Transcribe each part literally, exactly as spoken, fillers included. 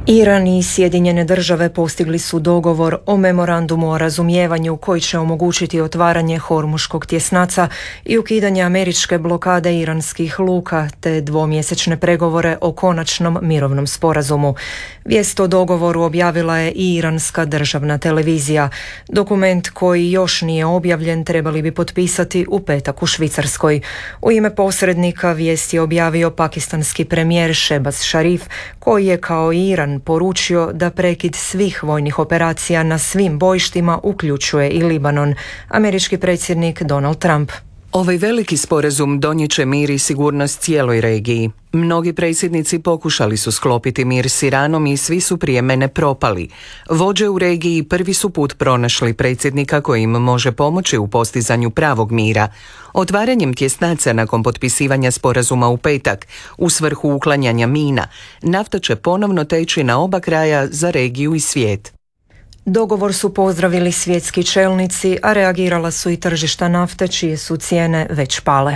Iran i Sjedinjene države postigli su dogovor o memorandumu o razumijevanju koji će omogućiti otvaranje Hormuškog tjesnaca i ukidanje američke blokade iranskih luka te dvomjesečne pregovore o konačnom mirovnom sporazumu. Vijest o dogovoru objavila je i iranska državna televizija. Dokument koji još nije objavljen trebali bi potpisati u petak u Švicarskoj. U ime posrednika vijest je objavio pakistanski premijer Shehbaz Sharif, koji je kao i Iran poručio da prekid svih vojnih operacija na svim bojištima uključuje i Libanon. Američki predsjednik Donald Trump. Ovaj veliki sporazum donijet će mir i sigurnost cijeloj regiji. Mnogi predsjednici pokušali su sklopiti mir s Iranom i svi su prije mene propali. Vođe u regiji prvi su put pronašli predsjednika koji im može pomoći u postizanju pravog mira. Otvaranjem tjesnaca nakon potpisivanja sporazuma u petak, u svrhu uklanjanja mina, nafta će ponovno teći na oba kraja za regiju i svijet. Dogovor su pozdravili svjetski čelnici, a reagirala su i tržišta nafte, čije su cijene već pale.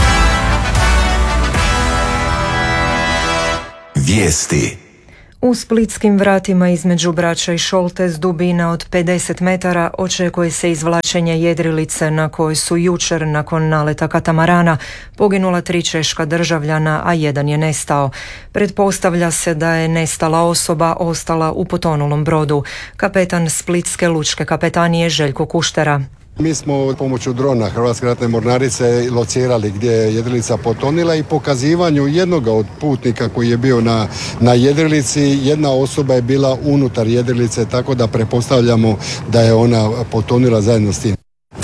Vijesti. U splitskim vratima između Brača i Šoltes dubina od pedeset metara očekuje se izvlačenje jedrilice na kojoj su jučer nakon naleta katamarana poginula tri češka državljana, a jedan je nestao. Pretpostavlja se da je nestala osoba ostala u potonulom brodu. Kapetan Splitske lučke kapetanije Željko Kuštera. Mi smo pomoću drona Hrvatske ratne mornarice locirali gdje je jedrilica potonila i pokazivanju jednoga od putnika koji je bio na, na jedrilici, jedna osoba je bila unutar jedrilice, tako da pretpostavljamo da je ona potonila zajedno s tim.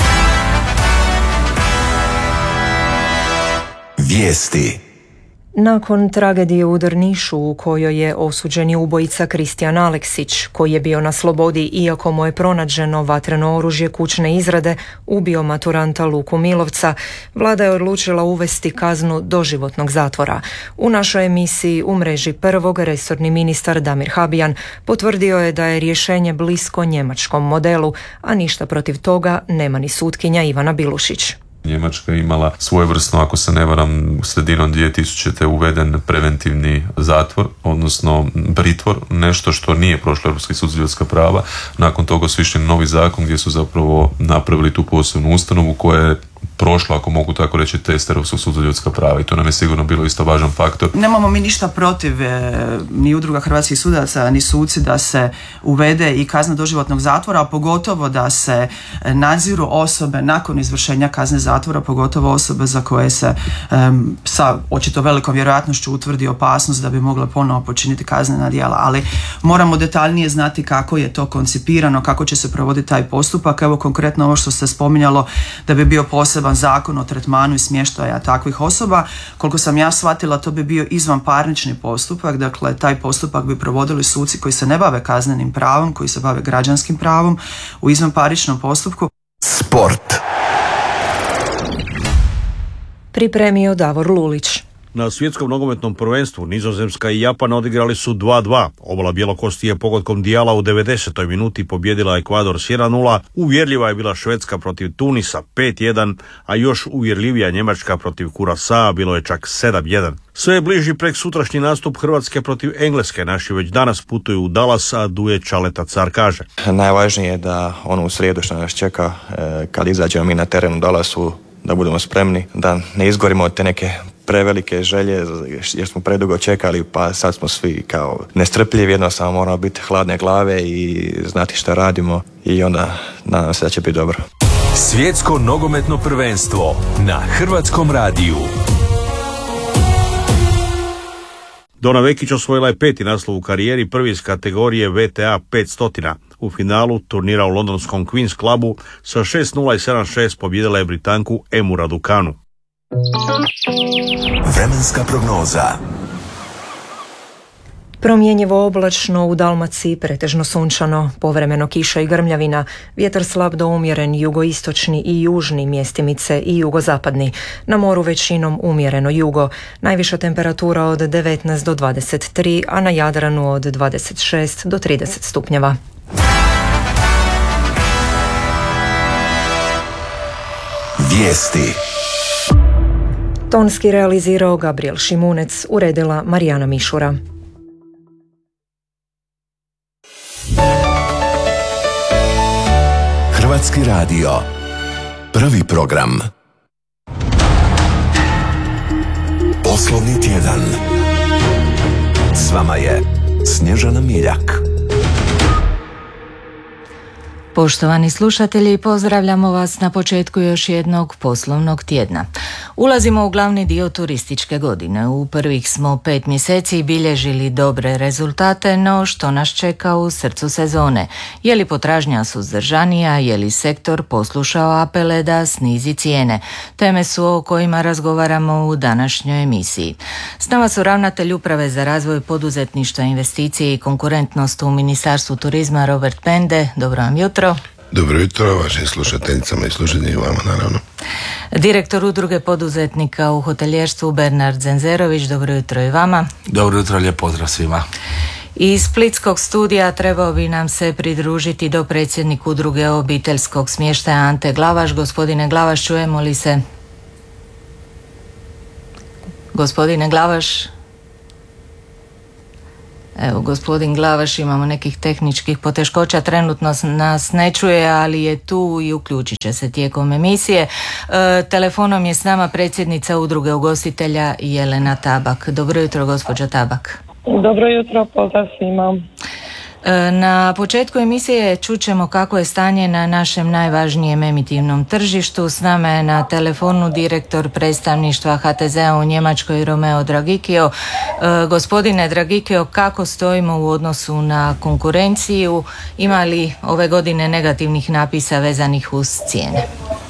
Vijesti. Nakon tragedije u Drnišu u kojoj je osuđeni ubojica Kristijan Aleksić, koji je bio na slobodi iako mu je pronađeno vatreno oružje kućne izrade, ubio maturanta Luku Milovca, vlada je odlučila uvesti kaznu doživotnog zatvora. U našoj emisiji U mreži prvog resorni ministar Damir Habijan potvrdio je da je rješenje blisko njemačkom modelu, a ništa protiv toga nema ni sutkinja Ivana Bilušić. Njemačka je imala svojevrsno, ako se ne varam, sredinom dvije tisućite uveden preventivni zatvor, odnosno pritvor, nešto što nije prošlo Europski sud za ljudska prava. Nakon toga su išli novi zakon gdje su zapravo napravili tu posebnu ustanovu koja je prošlo, ako mogu tako reći, test Europskog suda za ljudska prava i to nam je sigurno bilo isto važan faktor. Nemamo mi ništa protiv, e, ni udruga hrvatskih sudaca, ni suci, da se uvede i kazna doživotnog zatvora, a pogotovo da se nadziru osobe nakon izvršenja kazne zatvora, pogotovo osobe za koje se e, sa očito velikom vjerojatnošću utvrdi opasnost da bi mogle ponovo počiniti kaznena djela, ali moramo detaljnije znati kako je to koncipirano, kako će se provoditi taj postupak. Evo konkretno ovo što ste spominjalo, da bi bio poseban zakon o tretmanu i smještaja takvih osoba. Koliko sam ja shvatila, to bi bio izvanparnični postupak, dakle taj postupak bi provodili suci koji se ne bave kaznenim pravom, koji se bave građanskim pravom u izvanparničnom postupku. Sport. Pripremio Davor Lulić. Na svjetskom nogometnom prvenstvu Nizozemska i Japan odigrali su dva dva. Obala Bjelokosti je pogodkom Dijala u devedesetoj minuti pobjedila Ekvador s jedan nula. Uvjerljiva je bila Švedska protiv Tunisa pet jedan, a još uvjerljivija Njemačka protiv Kurasaa bilo je čak sedam jedan. Sve je bliži prek sutrašnji nastup Hrvatske protiv Engleske. Naši već danas putuju u Dallas, a Duje Čaleta car kaže. Najvažnije je da ono u srijedu što nas čeka, kad izađemo mi na teren u Dallasu, da budemo spremni, da ne izgorimo od te neke prevelike želje jer smo predugo čekali, pa sad smo svi kao nestrpljivi, jednostavno moramo biti hladne glave i znati šta radimo i onda nadam se da će biti dobro. Svjetsko nogometno prvenstvo na Hrvatskom radiju. Dona Vekić osvojila je peti naslov u karijeri, prvi iz kategorije V T A petsto. U finalu turnira u londonskom Queen's Clubu sa šest nula i sedam šest pobjedila je Britanku Emu Raducanu. Vremenska prognoza. Promjenjivo oblačno, u Dalmaciji pretežno sunčano, povremeno kiša i grmljavina, vjetar slab do umjeren jugoistočni i južni, mjestimice i jugozapadni. Na moru većinom umjereno jugo, najviša temperatura od devetnaest do dvadeset tri, a na Jadranu od dvadeset šest do trideset stupnjeva. Vijesti. Tonski realizirao Gabriel Šimunec, uredila Marijana Mišura. Hrvatski radio. Prvi program. Poslovni tjedan. S vama je Snježana Miljak. Poštovani slušatelji, pozdravljamo vas na početku još jednog poslovnog tjedna. Ulazimo u glavni dio turističke godine. U prvih smo pet mjeseci bilježili dobre rezultate, no što nas čeka u srcu sezone? Je li potražnja suzdržanija, je li sektor poslušao apele da snizi cijene? Teme su o kojima razgovaramo u današnjoj emisiji. S nama su ravnatelj Uprave za razvoj poduzetništva, investicije i konkurentnost u Ministarstvu turizma Robert Pende. Dobro vam jutro. Dobro jutro vašim slušateljicama i slušateljima, vama naravno. Direktor Udruge poduzetnika u hoteljerstvu Bernard Zenzerović, dobro jutro i vama. Dobro jutro, lijep pozdrav svima. Iz splitskog studija trebao bi nam se pridružiti dopredsjednik Udruge obiteljskog smještaja Ante Glavaš. Gospodine Glavaš, čujemo li se? Gospodine Glavaš? Evo, gospodin Glavaš, imamo nekih tehničkih poteškoća, trenutno nas ne čuje, ali je tu i uključit će se tijekom emisije. E, telefonom je s nama predsjednica Udruge ugostitelja Jelena Tabak. Dobro jutro, gospođa Tabak. Dobro jutro, pozdrav svima. Na početku emisije čućemo kako je stanje na našem najvažnijem emitivnom tržištu. S nama je na telefonu direktor predstavništva H T Z-a u Njemačkoj Romeo Dragikio. E, gospodine Dragikio, kako stojimo u odnosu na konkurenciju? Ima li ove godine negativnih napisa vezanih uz cijene?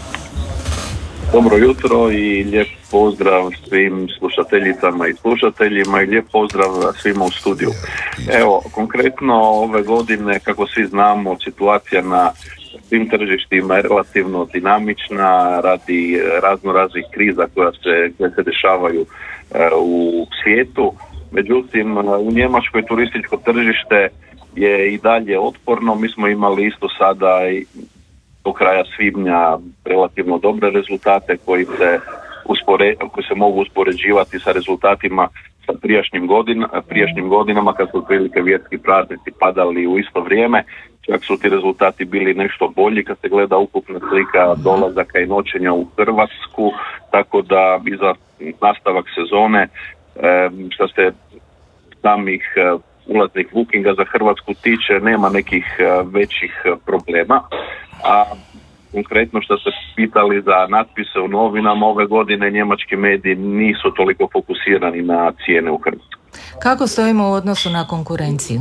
Dobro jutro i lijep pozdrav svim slušateljicama i slušateljima i lijep pozdrav svima u studiju. Evo, konkretno ove godine, kako svi znamo, situacija na svim tržištima je relativno dinamična radi razno raznih kriza koja se, koje se dešavaju e, u svijetu. Međutim, u Njemačkoj turističko tržište je i dalje otporno. Mi smo imali isto sada i do kraja svibnja relativno dobre rezultate koji se, uspore, koji se mogu uspoređivati sa rezultatima sa prijašnjim, godina, prijašnjim godinama kad su otprilike vjerski praznici padali u isto vrijeme. Čak su ti rezultati bili nešto bolji kad se gleda ukupna slika dolazaka i noćenja u Hrvatsku, tako da i za nastavak sezone što se samih ulaznih bookinga za Hrvatsku tiče nema nekih većih problema. A konkretno što ste pitali za natpise u novinama, ove godine njemački mediji nisu toliko fokusirani na cijene u Hrvatskoj. Kako stojimo u odnosu na konkurenciju?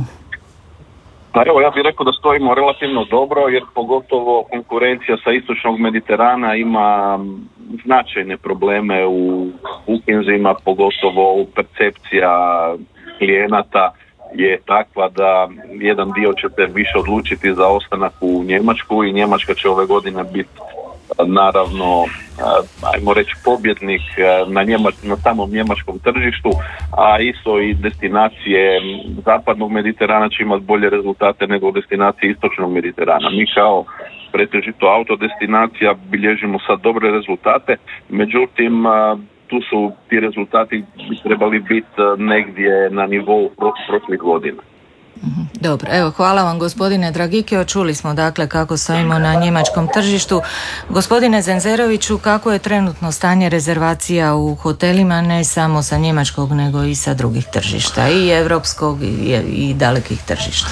Pa evo, ja bih rekao da stojimo relativno dobro, jer pogotovo konkurencija sa istočnog Mediterana ima značajne probleme u bookingzima, pogotovo percepcija klijenata je takva da jedan dio ćete više odlučiti za ostanak u Njemačku i Njemačka će ove godine biti naravno, ajmo reći, pobjednik na, Njemač, na samom njemačkom tržištu, a isto i destinacije zapadnog Mediterana će imati bolje rezultate nego destinacije istočnog Mediterana. Mi kao pretežito autodestinacija bilježimo sad dobre rezultate, međutim tu su ti rezultati bi trebali biti negdje na nivou prošlih godina. Dobro, evo, hvala vam gospodine Dragikio. Čuli smo dakle kako stojimo na njemačkom tržištu. Gospodine Zenzeroviću, kako je trenutno stanje rezervacija u hotelima, ne samo sa njemačkog nego i sa drugih tržišta, i europskog i, i dalekih tržišta?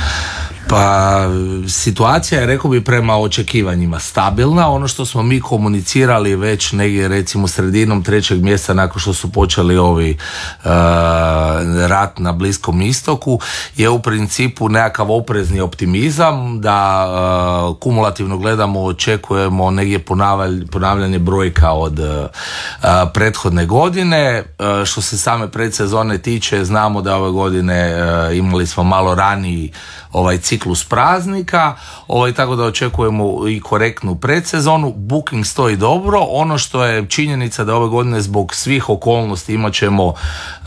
Pa situacija je, rekao bi, prema očekivanjima stabilna. Ono što smo mi komunicirali već negdje recimo sredinom trećeg mjeseca nakon što su počeli ovi uh, rat na Bliskom istoku je u principu nekakav oprezni optimizam da uh, kumulativno gledamo, očekujemo negdje ponavljanje, ponavljanje brojka od uh, prethodne godine. Uh, što se same predsezone tiče, znamo da ove godine uh, imali smo malo raniji ovaj ciklus praznika, ovaj, tako da očekujemo i korektnu predsezonu. Booking stoji dobro. Ono što je činjenica da ove godine zbog svih okolnosti imat ćemo uh,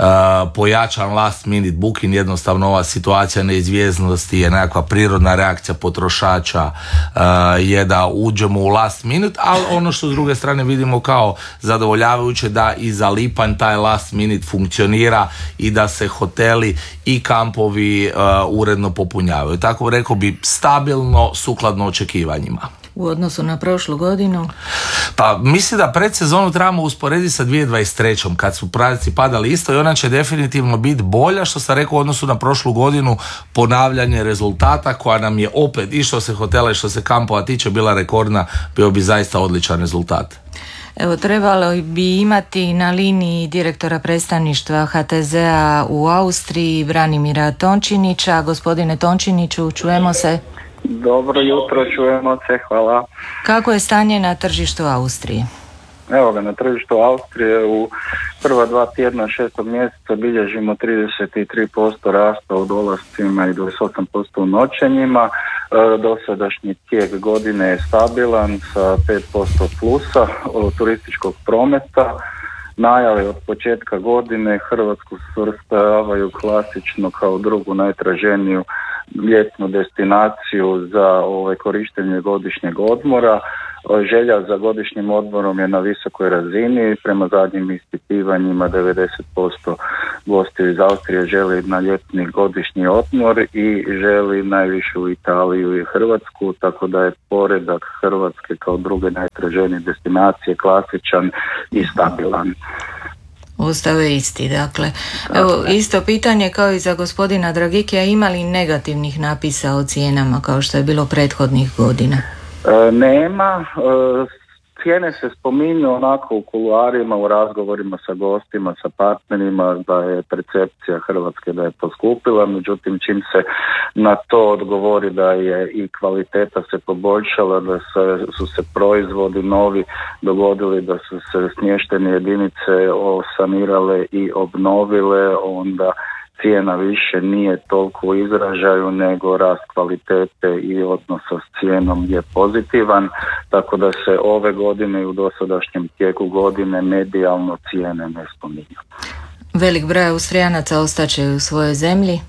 pojačan last minute booking, jednostavno ova situacija neizvjesnosti je nekakva prirodna reakcija potrošača uh, je da uđemo u last minute, ali ono što s druge strane vidimo kao zadovoljavajuće da i za lipanj taj last minute funkcionira i da se hoteli i kampovi uh, uredno popunjavaju. Tako rekao bi stabilno, sukladno očekivanjima. u odnosu na prošlu godinu? Pa mislim da predsezonu trebamo usporediti sa dvije tisuće dvadeset trećom kad su pravici padali isto i ona će definitivno biti bolja, što sam rekao, u odnosu na prošlu godinu, ponavljanje rezultata koja nam je opet i što se hotela i što se kampova tiče bila rekordna, bio bi zaista odličan rezultat. Evo, trebalo bi imati na liniji direktora predstavništva H T Z-a u Austriji Branimira Tončinića. Gospodine Tončiniću, čujemo se? Dobro jutro, čujemo se, hvala. Kako je stanje na tržištu Austrije? Evo ga, na tržištu Austrije u prva dva tjedna šestog mjeseca bilježimo trideset tri posto rasta u dolascima i dvadeset osam posto u noćenjima. E, dosadašnji tijek godine je stabilan sa pet posto plusa od turističkog prometa. Najave od početka godine Hrvatsku svrstavaju klasično kao drugu najtraženiju ljetnu destinaciju za ovaj, korištenje godišnjeg odmora. Želja za godišnjim odmorom je na visokoj razini. Prema zadnjim ispitivanjima devedeset posto gostiju iz Austrije želi na ljetni godišnji odmor i želi najviše u Italiju i Hrvatsku, tako da je poredak Hrvatske kao druge najtraženije destinacije klasičan i stabilan. Ostao je isti, dakle. Evo, isto pitanje kao i za gospodina Dragikija, ima li negativnih napisa o cijenama kao što je bilo prethodnih godina? E, nema. E, cijene se spominju onako u kuluarima, u razgovorima sa gostima, sa partnerima, da je percepcija Hrvatske da je poskupila, međutim čim se na to odgovori da je i kvaliteta se poboljšala, da se, su se proizvodi novi dogodili, da su se smještene jedinice sanirale i obnovile, onda cijena više nije toliko u izražaju, nego rast kvalitete i odnosa s cijenom je pozitivan, tako da se ove godine i u dosadašnjem tijeku godine medijalno cijene ne spominju. Velik broj Austrijanaca ostaće u svojoj zemlji?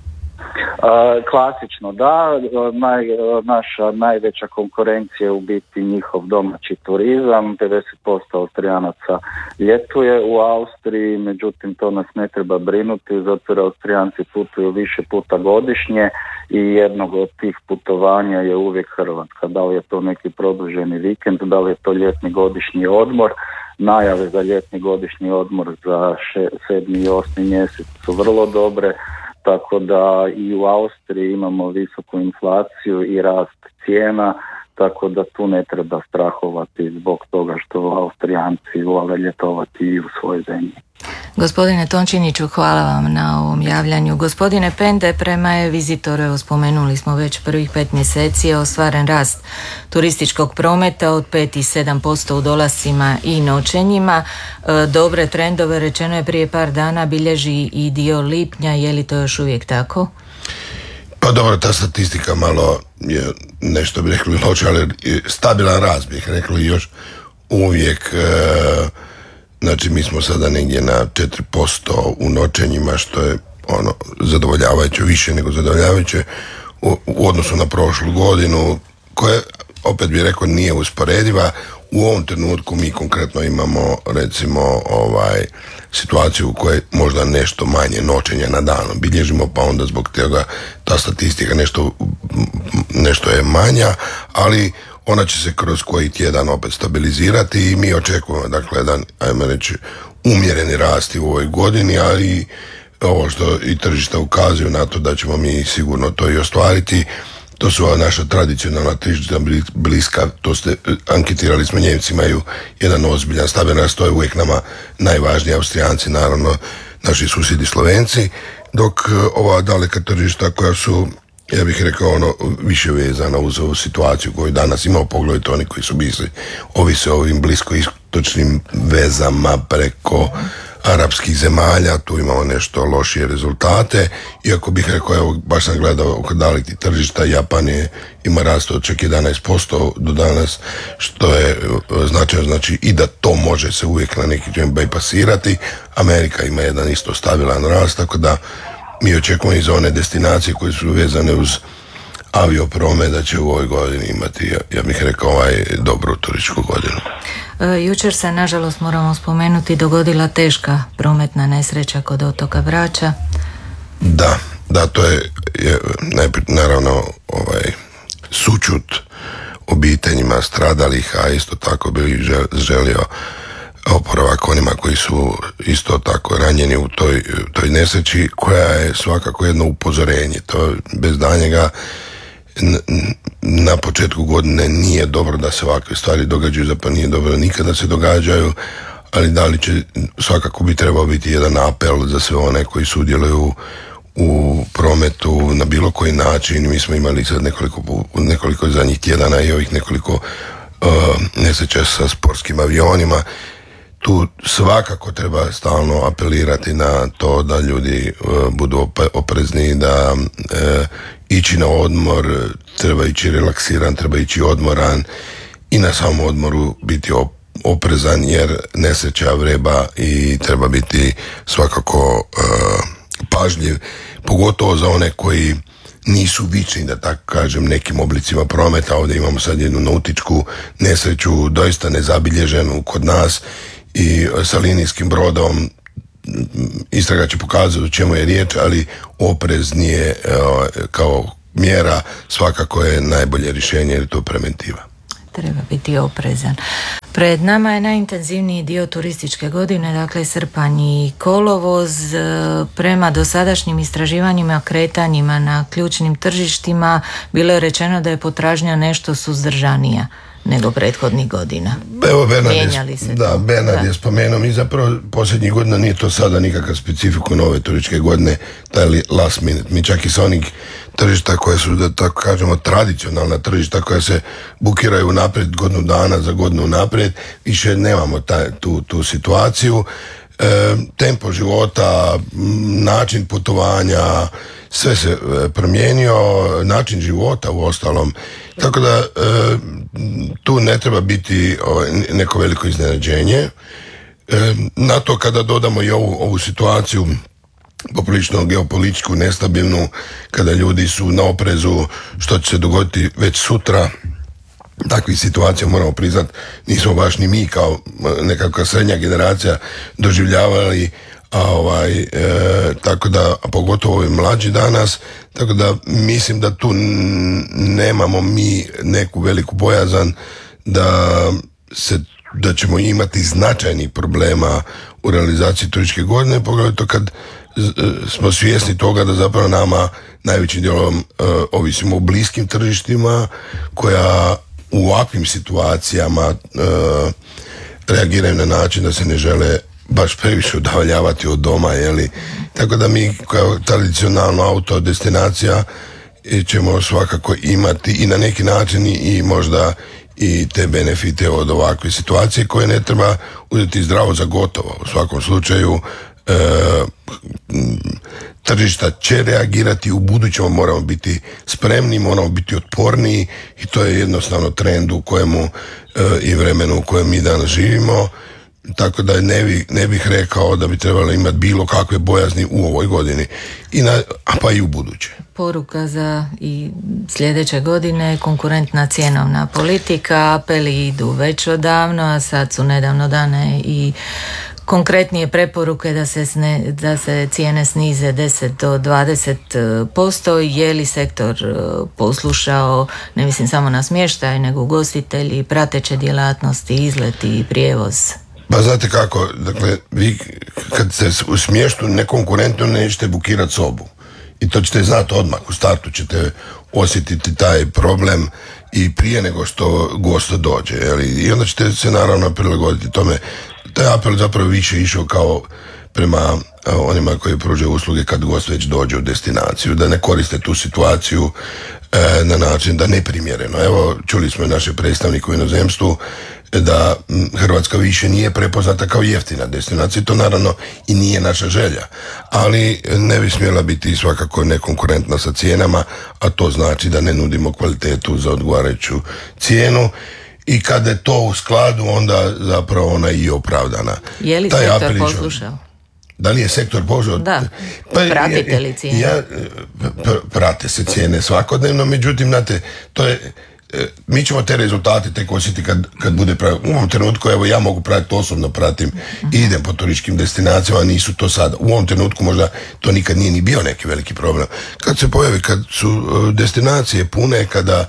Uh, klasično da, Naj, naša najveća konkurencija je u biti njihov domaći turizam. pedeset posto Austrijanaca ljetuje u Austriji, međutim to nas ne treba brinuti, zato jer Austrijanci putuju više puta godišnje i jednog od tih putovanja je uvijek Hrvatska. Da li je to neki produženi vikend, da li je to ljetni godišnji odmor. Najave za ljetni godišnji odmor za še, sedmi i osmi mjesec su vrlo dobre, tako da i u Austriji imamo visoku inflaciju i rast cijena, tako da tu ne treba strahovati zbog toga što Austrijanci vole ljetovati i u svojoj zemlji. Gospodine Tončiniću, hvala vam na ovom javljanju. Gospodine Pende, prema e-vizitoru, spomenuli smo već prvih pet mjeseci je ostvaren rast turističkog prometa od pet i sedam posto u dolascima i noćenjima. E, dobre trendove, rečeno je prije par dana, bilježi i dio lipnja. Je li to još uvijek tako? Pa dobro, ta statistika malo je, nešto bi rekli loše, ali stabilan rast bih rekli još uvijek. E, Znači mi smo sada negdje na četiri posto u noćenjima, što je ono zadovoljavajuće, više nego zadovoljavajuće u, u odnosu na prošlu godinu, koja opet bih rekao nije usporediva. U ovom trenutku mi konkretno imamo recimo ovaj situaciju u kojoj možda nešto manje noćenja na dan bilježimo, pa onda zbog toga ta statistika nešto, nešto je manja, ali ona će se kroz koji tjedan opet stabilizirati i mi očekujemo dakle jedan, ajmo reći, umjereni rast u ovoj godini, ali ovo što i tržišta ukazuju na to da ćemo mi sigurno to i ostvariti. To su ova naša tradicionalna tržišta bliska, to ste anketirali smo, Njemci imaju jedan ozbiljan stabilan rast, to je uvijek nama najvažniji, Austrijanci naravno, naši susjedi Slovenci, dok ova daleka tržišta koja su, ja bih rekao, ono više vezana uz ovu situaciju koju danas imamo, pogledajte oni koji su bili, ovise o ovim bliskoistočnim vezama preko arapskih zemalja, tu imamo nešto lošije rezultate, iako bih rekao, evo, baš sam gledao oko dalekih tržišta, Japan je, ima rast od čak jedanaest posto do danas, što je značajno, znači i da to može se uvijek na neki način bypassirati. Amerika ima jedan isto stabilan rast, tako da mi očekujemo i za one destinacije koje su vezane uz aviopromet da će u ovoj godini imati, ja, ja bih rekao, ovaj dobru turističku godinu. E, jučer se, nažalost, moramo spomenuti, dogodila teška prometna nesreća kod otoka Brača. Da, da, to je, je najprije, naravno, ovaj sućut obiteljima stradalih, a isto tako bi želio oporavak onima koji su isto tako ranjeni u toj, toj nesreći, koja je svakako jedno upozorenje. To bez danjega na početku godine nije dobro da se ovakve stvari događaju, zapravo nije dobro nikada se događaju, ali da li će, svakako bi trebao biti jedan apel za sve one koji sudjeluju u prometu na bilo koji način. Mi smo imali sad nekoliko, nekoliko zadnjih tjedana i ovih nekoliko uh, nesreća sa sportskim avionima. Tu svakako treba stalno apelirati na to da ljudi uh, budu oprezni, da uh, ići na odmor, treba ići relaksiran, treba ići odmoran i na samom odmoru biti oprezan, jer nesreća vreba i treba biti svakako uh, pažljiv, pogotovo za one koji nisu vični, da tako kažem, nekim oblicima prometa. Ovdje imamo sad jednu nautičku nesreću, doista nezabilježenu kod nas, i sa linijskim brodom. Istraga će pokazati o čemu je riječ, ali oprez nije kao mjera svakako je najbolje rješenje, jer je to preventiva. Treba biti oprezan. Pred nama je najintenzivniji dio turističke godine, dakle srpanj i kolovoz. Prema dosadašnjim istraživanjima, kretanjima na ključnim tržištima bilo je rečeno da je potražnja nešto suzdržanija nego prethodnih godina. Evo, Bernard Mijenjali se da, to. Bernard Da. je spomenuo, mi zapravo posljednjih godina nije to sada nikakav specifiku nove turističke godine, taj last minute. Mi čak i sa onih tržišta koje su, da tako kažemo, tradicionalna tržišta koja se bukiraju naprijed godinu dana za godinu naprijed, više nemamo taj, tu, tu situaciju. E, tempo života, način putovanja, sve se e, promijenio, način života u ostalom. Tako da e, tu ne treba biti o, neko veliko iznenađenje. E, na to kada dodamo i ovu, ovu situaciju poprilično geopolitičku, nestabilnu, kada ljudi su na oprezu što će se dogoditi već sutra. Takvih situacija, moramo priznati, nismo baš ni mi kao nekakva srednja generacija doživljavali, a ovaj, e, tako da, a pogotovo ovi mlađi danas, tako da mislim da tu n- nemamo mi neku veliku bojazan da se da ćemo imati značajnih problema u realizaciji turističke godine, poglavito kad smo svjesni toga da zapravo nama najvećim dijelom uh, ovisimo o bliskim tržištima koja u ovakvim situacijama uh, reagiraju na način da se ne žele baš previše udaljavati od doma, jeli? Tako da mi kao tradicionalno auto destinacija ćemo svakako imati i na neki način i, i možda i te benefite od ovakve situacije koje ne treba uzeti zdravo za gotovo. U svakom slučaju e, tržišta će reagirati, u budućem moramo biti spremni, moramo biti otporniji i to je jednostavno trend u kojemu e, i vremenu u kojem mi danas živimo. Tako da ne, bi, ne bih rekao da bi trebalo imati bilo kakve bojazni u ovoj godini, I na, a pa i u buduće. Poruka za i sljedeće godine, konkurentna cjenovna politika, apeli idu već odavno, a sad su nedavno dane i konkretnije preporuke da se, sne, da se cijene snize deset do dvadeset posto. Je li sektor poslušao, ne mislim samo na smještaj, nego ugostitelji, prateće djelatnosti, izleti i prijevoz? Pa znate kako, dakle, vi kad ste u smještu nekonkurentno nećete bukirati sobu. I to ćete znati odmah, u startu ćete osjetiti taj problem i prije nego što gost dođe. Jeli? I onda ćete se naravno prilagoditi tome. Taj apel zapravo više išao kao prema onima koji pružaju usluge kad gost već dođe u destinaciju, da ne koriste tu situaciju e, na način da neprimjereno. Evo, čuli smo naše predstavnike u inozemstvu da Hrvatska više nije prepoznata kao jeftina destinacija, to naravno i nije naša želja, ali ne bi smjela biti svakako nekonkurentna sa cijenama, a to znači da ne nudimo kvalitetu za odgovarajuću cijenu i kada je to u skladu, onda zapravo ona i opravdana. Je li Taj sektor apel išao- poslušao? Da li je sektor poslušao? Da, Pa, pratite li cijene? Ja, pr- prate se cijene svakodnevno, međutim, znate, to je, e, mi ćemo te rezultate tek osjetiti kad, kad bude pravi. U ovom trenutku, evo, ja mogu pratiti, osobno pratim i idem po turističkim destinacijama, nisu to sada. U ovom trenutku možda to nikad nije ni bio neki veliki problem. Kad se pojavi, kad su e, destinacije pune, kada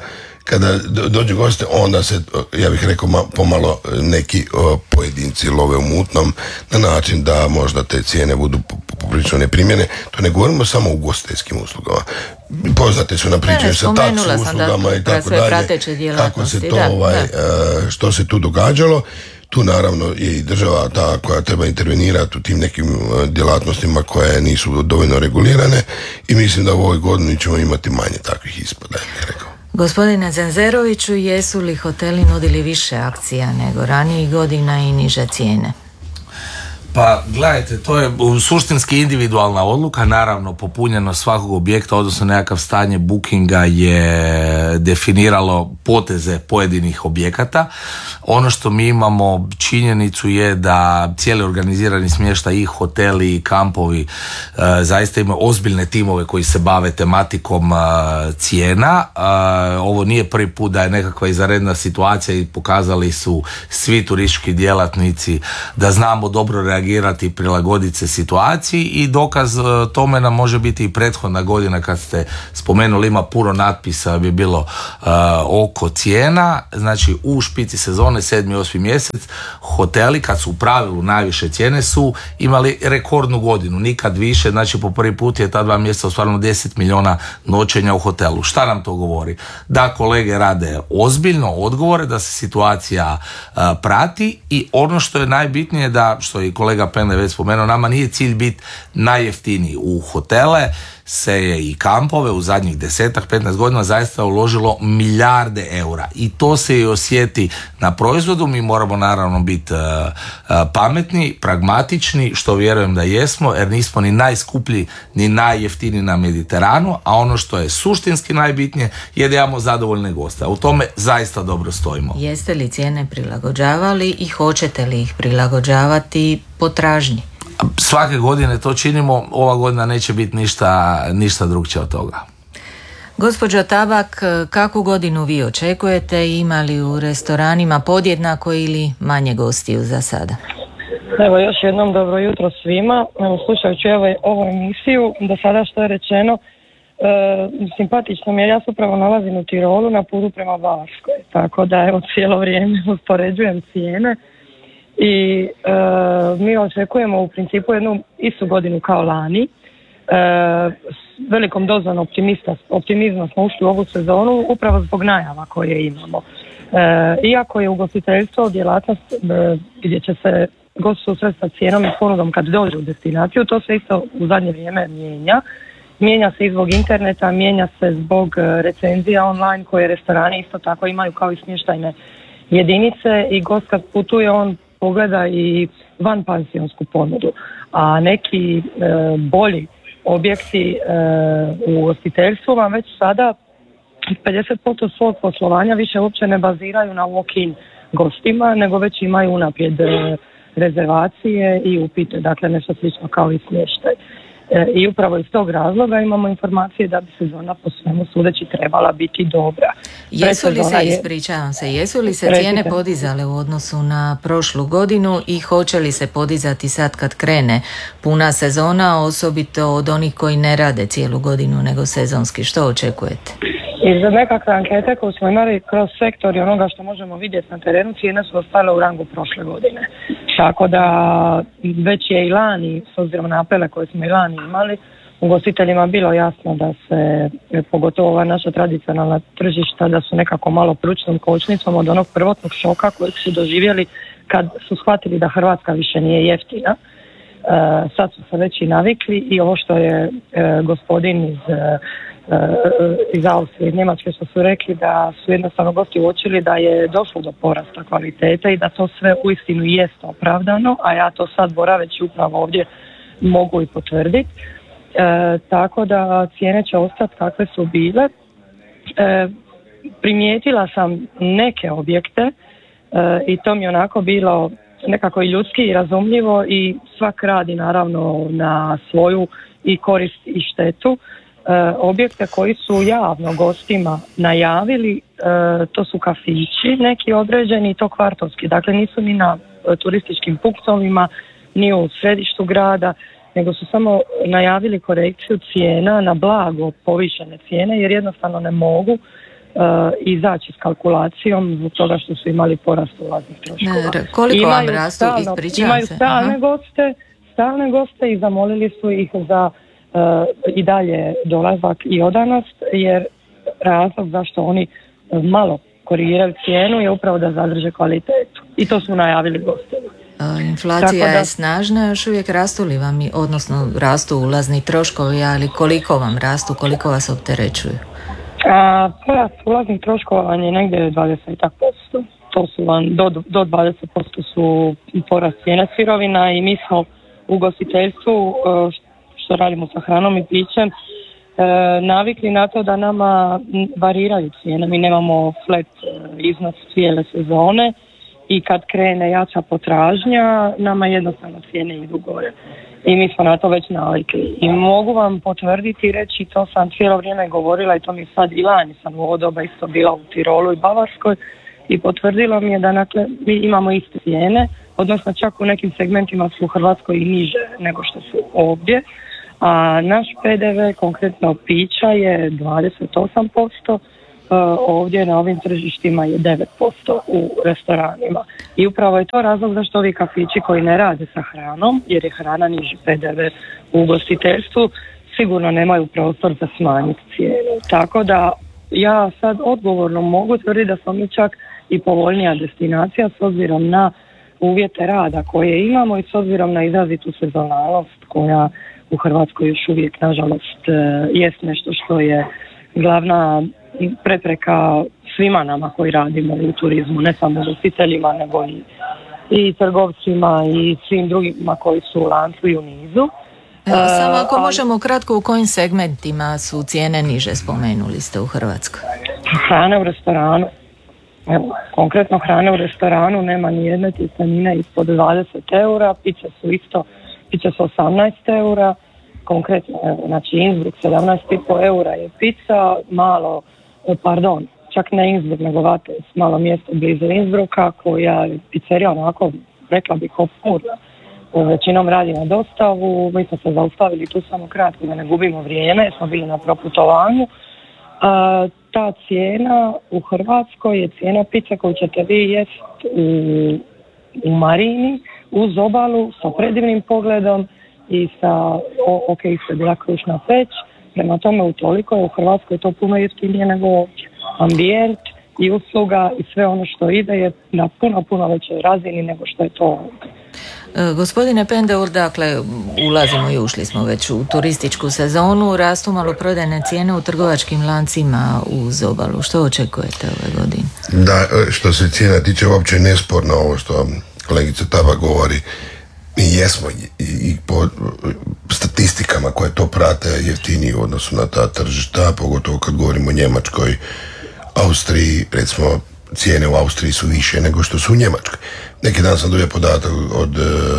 kada dođu goste, onda se, ja bih rekao, pomalo neki pojedinci love u mutnom na način da možda te cijene budu poprilično neprimjene. To ne govorimo samo o ugostiteljskim uslugama. Poznate su na pričaju sa taksi uslugama i tako dalje. Kako se to, da, ovaj, da. Što se tu događalo. Tu naravno je i država ta koja treba intervenirati u tim nekim djelatnostima koje nisu dovoljno regulirane i mislim da u ovoj godini ćemo imati manje takvih ispada, je rekao. Gospodine Zenzeroviću, jesu li hoteli nudili više akcija nego ranijih godina i niže cijene? Pa gledajte, to je suštinski individualna odluka, naravno popunjenost svakog objekta, odnosno nekakav stanje bookinga je definiralo poteze pojedinih objekata. Ono što mi imamo činjenicu je da cijeli organizirani smještaj i hoteli i kampovi e, zaista imaju ozbiljne timove koji se bave tematikom e, cijena. E, ovo nije prvi put da je nekakva izvanredna situacija i pokazali su svi turistički djelatnici da znamo dobro reagirati reagirati i prilagoditi se situaciji i dokaz tome nam može biti i prethodna godina kad ste spomenuli, ima puno natpisa bi bilo uh, oko cijena, znači u špici sezone sedmi, osmi mjesec hoteli kad su u pravilu najviše cijene su imali rekordnu godinu, nikad više, znači po prvi put je ta dva mjeseca ostvareno deset milijuna noćenja u hotelu. Šta nam to govori? Da kolege rade ozbiljno, odgovore, da se situacija uh, prati i ono što je najbitnije da, što je i kolega Pende već spomenuo, nama nije cilj biti najjeftiniji. U hotele se je i kampove u zadnjih desetak, petnaest godina zaista uložilo milijarde eura i to se i osjeti na proizvodu. Mi moramo naravno biti uh, uh, pametni, pragmatični, što vjerujem da jesmo, jer nismo ni najskuplji ni najjeftiniji na Mediteranu, a ono što je suštinski najbitnije je da imamo zadovoljne goste. U tome zaista dobro stojimo. Jeste li cijene prilagođavali i hoćete li ih prilagođavati potražnji? Svake godine to činimo, ova godina neće biti ništa, ništa drugčije od toga. Gospođo Tabak, kakvu godinu vi očekujete? Ima li u restoranima podjednako ili manje gostiju za sada? Evo još jednom dobro jutro svima. Evo, slušajući evo, ovu emisiju, do sada što je rečeno, e, simpatično mi je, ja se upravo nalazim u Tirolu na putu prema Bavarskoj, tako da evo cijelo vrijeme uspoređujem cijene. I e, mi očekujemo u principu jednu istu godinu kao lani. E, s velikom dozom optimizma smo ušli u ovu sezonu upravo zbog najava koje imamo. E, iako je ugostiteljstvo djelatnost e, gdje će se gost susresti sa cijenom i ponudom kad dođe u destinaciju, to se isto u zadnje vrijeme mijenja. Mijenja se i zbog interneta, mijenja se zbog recenzija online koje restorani isto tako imaju kao i smještajne jedinice i gost kad putuje on pogleda i vanpansionsku ponudu, a neki e, bolji objekti e, u ugostiteljstvu vam već sada pedeset posto svog poslovanja više uopće ne baziraju na walk-in gostima, nego već imaju unaprijed e, rezervacije i upite, dakle nešto slično kao i smještaj. E, I upravo iz tog razloga imamo informacije da bi sezona po svemu sudeći trebala biti dobra. Jesu li se, ispričavam se, jesu li se cijene podizale u odnosu na prošlu godinu i hoće li se podizati sad kad krene puna sezona, osobito od onih koji ne rade cijelu godinu nego sezonski? Što očekujete? Iz nekakve ankete koje smo imali kroz sektor i onoga što možemo vidjeti na terenu, cijene su ostale u rangu prošle godine. Tako da već je i lani, s obzirom na apele koje smo i lani imali, ugostiteljima bilo jasno da se, pogotovo ova naša tradicionalna tržišta, da su nekako malo pručnom kočnicom od onog prvotnog šoka kojeg su doživjeli kad su shvatili da Hrvatska više nije jeftina. E, sad su se već i navikli i ovo što je e, gospodin iz iz Austrije i Njemačke što su rekli da su jednostavno gosti uočili da je došlo do porasta kvalitete i da to sve uistinu jest opravdano, a ja to sad boraveći upravo ovdje mogu i potvrditi. E, tako da cijene će ostati kakve su bile. E, primijetila sam neke objekte e, i to mi je onako bilo nekako i ljudski i razumljivo i svak radi naravno na svoju i korist i štetu. E, objekte koji su javno gostima najavili, e, to su kafići neki određeni i to kvartovski, dakle nisu ni na e, turističkim punktovima ni u središtu grada, nego su samo najavili korekciju cijena na blago povišene cijene jer jednostavno ne mogu izaći s kalkulacijom zbog toga što su imali porast ulaznih troškova. Ne, koliko imaju vam rastu, stalno, ispričavam imaju se. stalne Aha. goste, stalne goste i zamolili su ih za uh, i dalje dolazak i odanost, jer razlog zašto oni uh, malo korigiraju cijenu je upravo da zadrže kvalitetu. I to su najavili gostima. Inflacija Tako da- je snažna, još uvijek rastu li vam, i- odnosno rastu ulazni troškovi, ali koliko vam rastu, koliko vas opterećuju? A, porast ulaznih troškova vam je negdje dvadeset posto. To su vam, do, do dvadeset posto su porast cijena sirovina i mi smo u ugostiteljstvu, e, što radimo sa hranom i pićem, e, navikli na to da nama m, variraju cijene. Mi nemamo flat e, iznos cijele sezone i kad krene jača potražnja, nama jednostavno cijene idu gore. I mi smo na to već navikli. I mogu vam potvrditi i reći, to sam cijelo vrijeme govorila i to mi sad i lani sam u ovo doba isto bila u Tirolu i Bavarskoj i potvrdilo mi je da dakle, mi imamo iste cijene, odnosno čak u nekim segmentima su u Hrvatskoj i niže nego što su ovdje. A naš P D V, konkretno pića, je dvadeset osam posto, ovdje na ovim tržištima je devet posto u restoranima. I upravo je to razlog zašto ovi kafići koji ne rade sa hranom, jer je hrana niži P D V u ugostiteljstvu, sigurno nemaju prostor za smanjiti cijenu. Tako da ja sad odgovorno mogu tvrditi da smo mi čak i povoljnija destinacija s obzirom na uvjete rada koje imamo i s obzirom na izrazitu sezonalnost koja u Hrvatskoj još uvijek nažalost jest nešto što je glavna prepreka svima nama koji radimo u turizmu, ne samo ugostiteljima nego i, i trgovcima i svim drugima koji su u lancu i u nizu. Evo, samo ako ali- možemo kratko, u kojim segmentima su cijene niže, spomenuli ste u Hrvatskoj? Hrane u restoranu. Evo, konkretno hrane u restoranu nema ni jedne tjestenine ispod dvadeset eura, piće su isto, piće su osamnaest eura, konkretno, evo, znači Innsbruck sedamnaest i pol eura je pizza, malo, e, pardon, čak ne Innsbruck nego Vates, malo mjesto blizu Innsbrucka koja je pizzerija onako, rekla bih, ofurna. Većinom radi na dostavu, mi smo se zaustavili tu samo kratko da ne gubimo vrijeme, jer smo bili na proputovanju. A, ta cijena u Hrvatskoj je cijena pice koju ćete vi jest u, u Marini, uz obalu, sa predivnim pogledom i sa, o, ok, što je bila krušna peć, prema tome utoliko je u Hrvatskoj to puno jeftinije nego ovdje. Ambijent i usluga i sve ono što ide je na puno, puno većoj razini nego što je to ovdje. E, Gospodine Pendeur, dakle, ulazimo i ušli smo već u turističku sezonu, rastu maloprodajne cijene u trgovačkim lancima uz obalu. Što očekujete ove godine? Da, što se cijena tiče, uopće nesporno ovo što kolegica Taba govori. Mi jesmo i, i po statistikama koje to prate jeftiniji u odnosu na ta tržišta, pogotovo kad govorimo o Njemačkoj, Austriji, recimo cijene u Austriji su više nego što su u Njemačkoj. Neki dan sam dobio podatak od,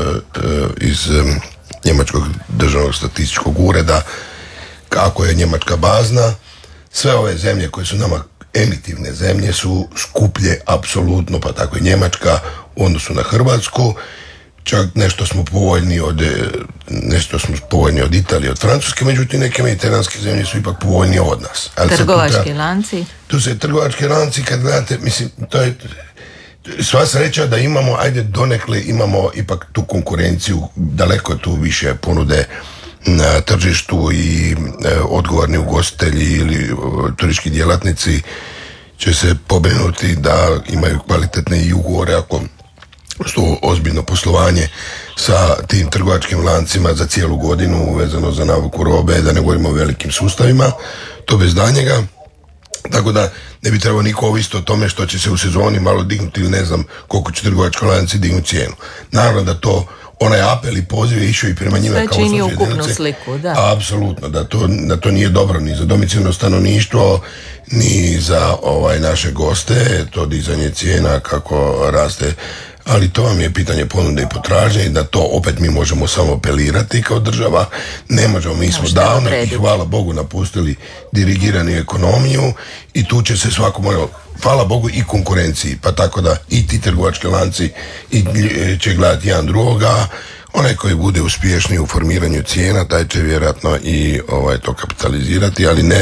iz Njemačkog državnog statističkog ureda kako je Njemačka bazna. Sve ove zemlje koje su nama emitivne zemlje su skuplje apsolutno, pa tako i Njemačka u odnosu na Hrvatsku. Čak nešto smo povoljni od nešto smo povoljni od Italije, od Francuske, međutim neke mediteranske zemlje su ipak povoljnije od nas. Ali Trgovački tu, lanci? Tu se trgovački lanci, kad gledate, mislim, to je sva sreća da imamo, ajde donekle imamo ipak tu konkurenciju, daleko tu više ponude na tržištu i e, odgovorni ugostitelji ili e, turistički djelatnici će se pobrinuti da imaju kvalitetne i ugovore ako što ozbiljno poslovanje sa tim trgovačkim lancima za cijelu godinu vezano za nabavu robe, da ne govorimo o velikim sustavima, to bez danjega. Tako da ne bi trebalo niko ovisiti o tome što će se u sezoni malo dignuti ili ne znam koliko će trgovački lanci dignuti cijenu. Naravno da to onaj apel i poziv je išao i prema njima Sve kao čini uslužne ukupnu jedinice. sliku, da. Apsolutno, da to, da to nije dobro ni za domicilno stanovništvo, ni za ovaj naše goste, to dizanje cijena kako raste, ali to vam je pitanje ponude i potražnje i da to opet mi možemo samo apelirati kao država, ne možemo, mi smo Možete davno i odrediti. hvala Bogu napustili dirigiranu ekonomiju i tu će se svako moralo, hvala Bogu i konkurenciji, pa tako da i ti trgovački lanci i će gledati jedan drugoga. Onaj koji bude uspješniji u formiranju cijena, taj će vjerojatno i ovaj, to kapitalizirati, ali ne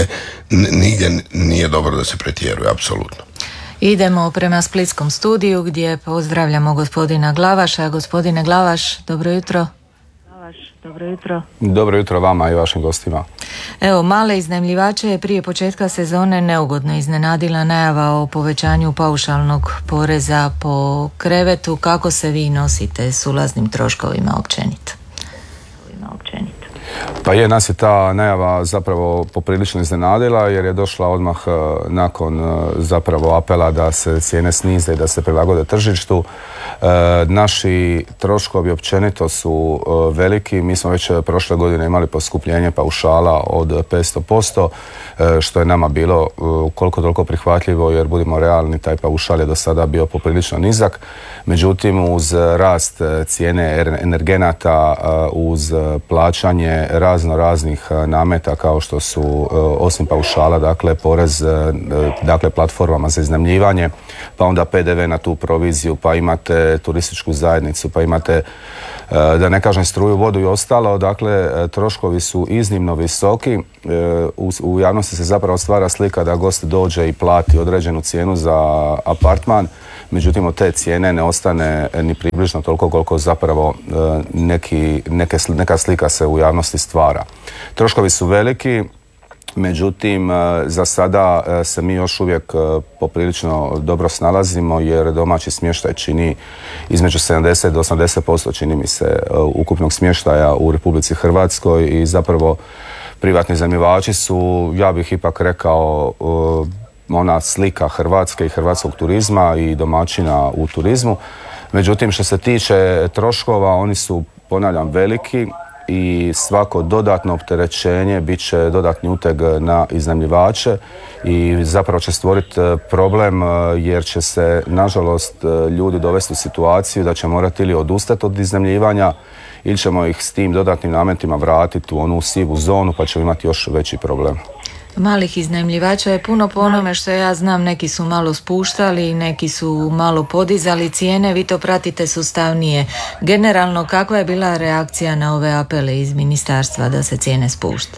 nigdje nije dobro da se pretjeruje, apsolutno. Idemo prema splitskom studiju gdje pozdravljamo gospodina Glavaša. Gospodine Glavaš, dobro jutro. Glavaš, dobro jutro. Dobro jutro vama i vašim gostima. Evo, male iznajmljivače je prije početka sezone neugodno iznenadila najava o povećanju paušalnog poreza po krevetu. Kako se vi nosite s ulaznim troškovima općenito? općenito? Pa je, nas je ta najava zapravo poprilično iznenadila jer je došla odmah nakon zapravo apela da se cijene snize i da se prilagode tržištu. E, naši troškovi općenito su veliki. Mi smo već prošle godine imali poskupljenje paušala od petsto posto, e, što je nama bilo koliko toliko prihvatljivo jer budimo realni, taj paušal je do sada bio poprilično nizak. Međutim, uz rast cijene energenata, uz plaćanje razno raznih nameta kao što su osim paušala, dakle porez, dakle platformama za iznajmljivanje, pa onda pe de ve na tu proviziju, pa imate turističku zajednicu, pa imate, da ne kažem, struju, vodu i ostalo, dakle troškovi su iznimno visoki. U, u javnosti se zapravo stvara slika da gost dođe i plati određenu cijenu za apartman, međutim od te cijene ne ostane ni približno toliko koliko zapravo neki, neke, neka slika se u javnosti stvara. Troškovi su veliki, međutim za sada se mi još uvijek poprilično dobro snalazimo jer domaći smještaj čini između sedamdeset do osamdeset posto čini mi se ukupnog smještaja u Republici Hrvatskoj i zapravo privatni iznajmljivači su, ja bih ipak rekao, ona slika Hrvatske i hrvatskog turizma i domaćina u turizmu. Međutim, što se tiče troškova, oni su, ponavljam, veliki i svako dodatno opterećenje bit će dodatni uteg na iznajmljivače i zapravo će stvoriti problem jer će se, nažalost, ljudi dovesti u situaciju da će morati ili odustati od iznajmljivanja ili ćemo ih s tim dodatnim nametima vratiti u onu sivu zonu pa ćemo imati još veći problem. Malih iznajmljivača je puno, po onome što ja znam, neki su malo spuštali, neki su malo podizali cijene, vi to pratite sustavnije. Generalno, kakva je bila reakcija na ove apele iz ministarstva da se cijene spušte?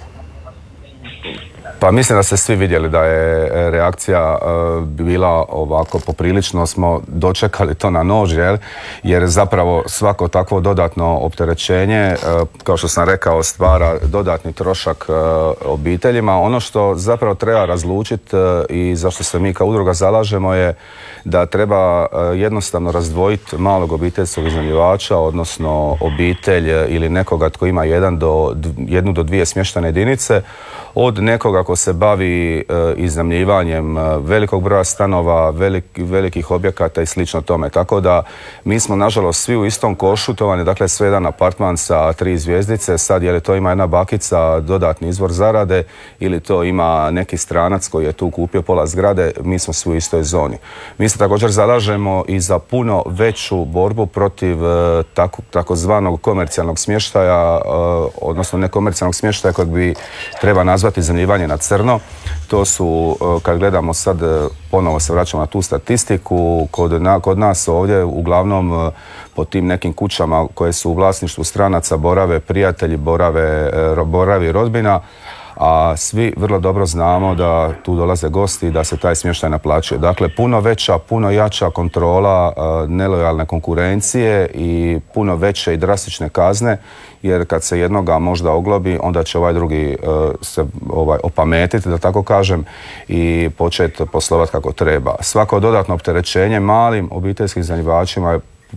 Pa mislim da ste svi vidjeli da je reakcija uh, bila ovako, poprilično smo dočekali to na nož, jel? Jer zapravo svako takvo dodatno opterećenje, uh, kao što sam rekao, stvara dodatni trošak uh, obiteljima. Ono što zapravo treba razlučiti uh, i zašto se mi kao udruga zalažemo je da treba uh, jednostavno razdvojiti malog obiteljskog iznajmljivača, odnosno obitelj ili nekoga tko ima jedan do, jednu do dvije smještajne jedinice, od nekoga ko se bavi e, iznajmljivanjem velikog broja stanova, velik, velikih objekata i slično tome. Tako da mi smo nažalost svi u istom košu, to vam je dakle sve jedan apartman sa tri zvjezdice, sad je li to ima jedna bakica dodatni izvor zarade ili to ima neki stranac koji je tu kupio pola zgrade, mi smo svi u istoj zoni. Mi se također zalažemo i za puno veću borbu protiv e, tako, takozvanog komercijalnog smještaja, e, odnosno nekomercijalnog smještaja kojeg bi treba nazvati iznajmljivanje na crno. To su, kad gledamo sad, ponovo se vraćamo na tu statistiku, kod, na, kod nas ovdje uglavnom po tim nekim kućama koje su u vlasništvu stranaca borave prijatelji, borave, boravi rodbina, a svi vrlo dobro znamo da tu dolaze gosti i da se taj smještaj naplaćuje. Dakle, puno veća, puno jača kontrola nelojalne konkurencije i puno veće i drastične kazne, jer kad se jednoga možda oglobi, onda će ovaj drugi uh, se ovaj, opametiti, da tako kažem, i početi poslovati kako treba. Svako dodatno opterećenje malim obiteljskim iznajmljivačima je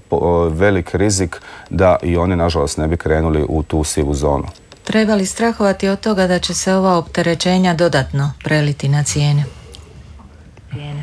velik rizik da i oni, nažalost, ne bi krenuli u tu sivu zonu. Treba li strahovati od toga da će se ova opterećenja dodatno preliti na cijene? Cijene.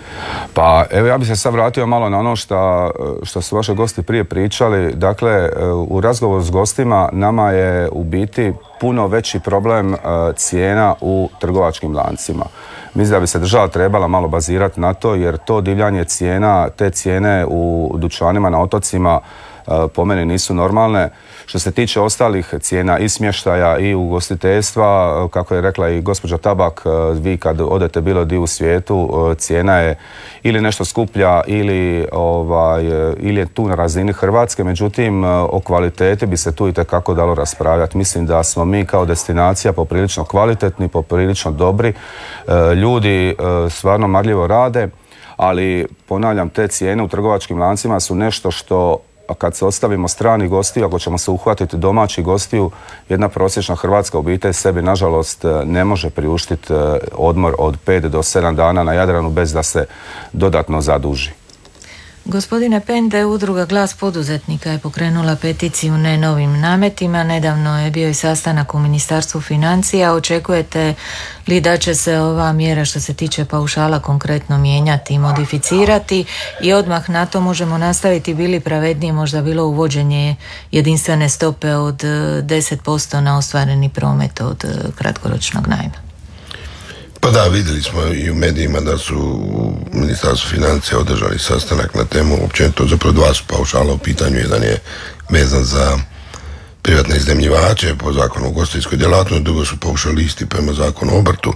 Pa evo, ja bih se sad vratio malo na ono što, što su vaši gosti prije pričali. Dakle, u razgovoru s gostima nama je u biti puno veći problem cijena u trgovačkim lancima. Mislim da bi se država trebala malo bazirati na to, jer to divljanje cijena, te cijene u dućanima na otocima po meni nisu normalne. Što se tiče ostalih cijena i smještaja i ugostiteljstva, kako je rekla i gospođa Tabak, vi kad odete bilo di u svijetu, cijena je ili nešto skuplja ili, ovaj, ili je tu na razini Hrvatske, međutim o kvaliteti bi se tu itekako dalo raspravljati. Mislim da smo mi kao destinacija poprilično kvalitetni, poprilično dobri, ljudi stvarno marljivo rade, ali ponavljam, te cijene u trgovačkim lancima su nešto što, a kad se ostavimo strani gostiju, ako ćemo se uhvatiti domaći gostiju, jedna prosječna hrvatska obitelj sebi nažalost ne može priuštiti odmor od pet do sedam dana na Jadranu bez da se dodatno zaduži. Gospodine Pende, udruga Glas poduzetnika je pokrenula peticiju ne novim nametima. Nedavno je bio i sastanak u Ministarstvu financija. Očekujete li da će se ova mjera što se tiče paušala konkretno mijenjati i modificirati? I odmah na to možemo nastaviti, bili pravednije možda bilo uvođenje jedinstvene stope od deset posto na ostvareni promet od kratkoročnog najma? Pa da, vidjeli smo i u medijima da su u Ministarstvu financija održali sastanak na temu, općenito zapravo dva su paušala u pitanju, jedan je vezan za privatne iznajmljivače po zakonu o ugostiteljskoj djelatnosti, drugo su paušalisti prema zakonu o obrtu.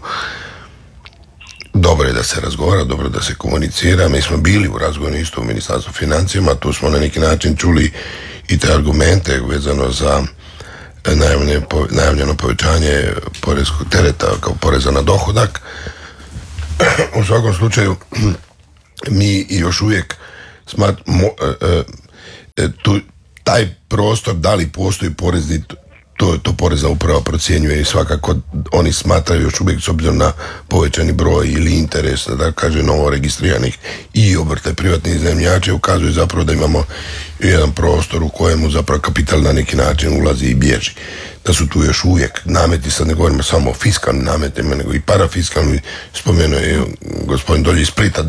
Dobro je da se razgovara, dobro da se komunicira. Mi smo bili u razgovoru isto u Ministarstvu financijama, tu smo na neki način čuli i te argumente vezano za najavljeno povećanje poreskog tereta kao poreza na dohodak. U svakom slučaju mi još uvijek smatramo tu taj prostor, da li postoji porezni, to, to porezna uprava procjenjuje i svakako oni smatraju još uvijek s obzirom na povećani broj ili interes, da kaže, novo registriranih i obrte privatnih iznajmljivača, ukazuje zapravo da imamo jedan prostor u kojemu zapravo kapital na neki način ulazi i bježi. Da su tu još uvijek nameti, sad ne govorimo samo o fiskalnim nametima, nego i parafiskalnim. Spomenuo je gospodin dolje iz Splita